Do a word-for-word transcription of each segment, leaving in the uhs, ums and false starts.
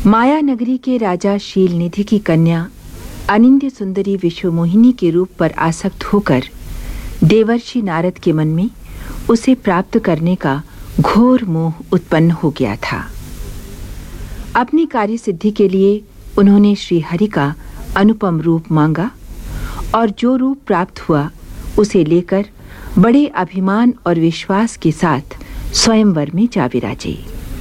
माया नगरी के राजा शीलनिधि की कन्या अनिंद्य सुंदरी विश्वमोहिनी के रूप पर आसक्त होकर देवर्षि नारद के मन में उसे प्राप्त करने का घोर मोह उत्पन्न हो गया था। अपनी कार्य सिद्धि के लिए उन्होंने श्री हरि का अनुपम रूप मांगा और जो रूप प्राप्त हुआ उसे लेकर बड़े अभिमान और विश्वास के साथ स्वयंवर में जा विराजे।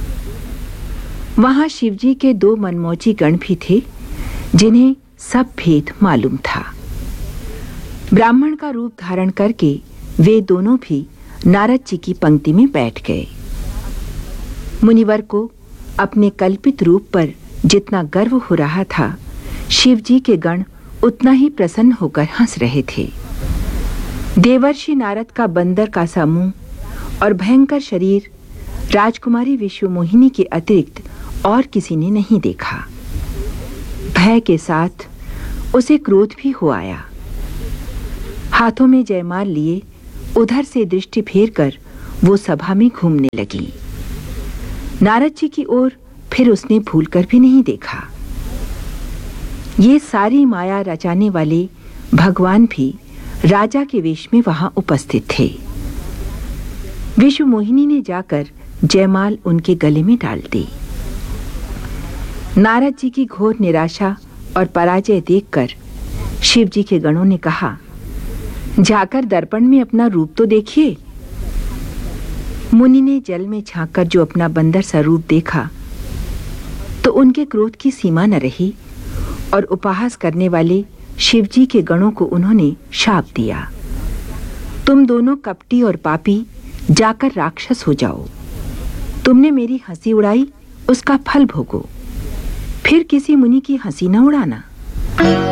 वहां शिवजी के दो मनमोजी गण भी थे जिन्हें सब भेद मालूम था। ब्राह्मण का रूप धारण करके वे दोनों भी नारद जी की पंक्ति में बैठ गए। मुनिवर को अपने कल्पित रूप पर जितना गर्व हो रहा था, शिवजी के गण उतना ही प्रसन्न होकर हंस रहे थे। देवर्षि नारद का बंदर का सा मुंह और भयंकर शरीर राजकुमारी विश्वमोहिनी के अतिरिक्त और किसी ने नहीं देखा। भय के साथ उसे क्रोध भी हो आया। हाथों में जयमाल लिए उधर से दृष्टि फेरकर वो सभा में घूमने लगी। नारद जी की ओर फिर उसने भूलकर भी नहीं देखा। ये सारी माया रचाने वाले भगवान भी राजा के वेश में वहां उपस्थित थे। विश्वमोहिनी ने जाकर जयमाल उनके गले में डाल दी। नारद जी की घोर निराशा और पराजय देखकर शिवजी के गणों ने कहा, जाकर दर्पण में अपना रूप तो देखिए। मुनि ने जल में झांककर जो अपना बंदर सा रूप देखा तो उनके क्रोध की सीमा न रही और उपहास करने वाले शिवजी के गणों को उन्होंने शाप दिया, तुम दोनों कपटी और पापी जाकर राक्षस हो जाओ। तुमने मेरी हंसी उड़ाई, उसका फल भोगो। फिर किसी मुनि की हंसी न उड़ाना।